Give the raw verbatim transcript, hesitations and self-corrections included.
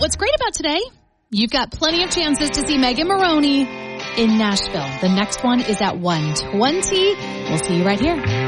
what's great about today, you've got plenty of chances to see Megan Moroney in Nashville. The next one is at one twenty. We'll see you right here.